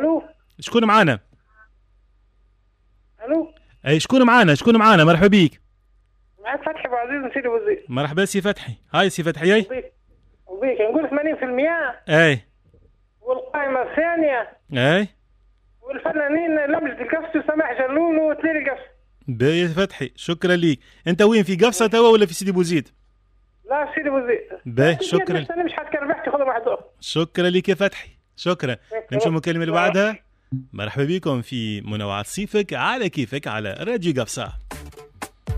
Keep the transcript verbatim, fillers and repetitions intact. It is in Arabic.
الو شكون معانا؟ الو اي شكون معانا؟ شكون معانا؟ مرحبا بيك. معك فتحي ابو عزيز من سيدي بوزيد. مرحبا سي فتحي. هاي سي فتحي. اي وبيك نقول ثمانين بالمئة. اي والقائمة الثانية. اي والفنانين لمجد القفص وسماح جلول وتليل القفص. باهي فتحي، شكرا ليك. انت وين، في قفصة توا ولا في سيدي بوزيد؟ لا في سيدي بوزيد. باهي شكرا. مش حتى ربحتي خذوا واحد اخر. شكرا ليك يا فتحي، شكرا. نمشي المكالمة اللي بعدها. مرحبا بكم في منوعات صيفك على كيفك على راديو قفصة.